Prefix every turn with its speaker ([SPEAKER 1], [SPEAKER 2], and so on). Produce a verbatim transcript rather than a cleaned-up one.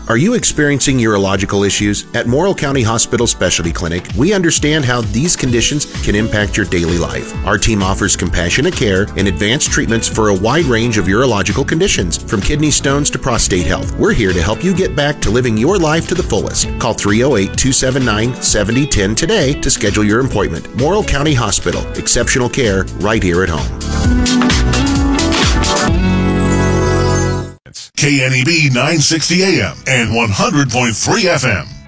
[SPEAKER 1] Are you experiencing urological issues? At Morrill County Hospital Specialty Clinic, we understand how these conditions can impact your daily life. Our team offers compassionate care and advanced treatments for a wide range of urological conditions, from kidney stones to prostate health. We're here to help you get back to living your life to the fullest. Call three oh eight, two seven nine, seven oh one oh today to schedule your appointment. Morrill County Hospital. Exceptional care right here at home.
[SPEAKER 2] K N E B nine sixty A M and one hundred point three F M.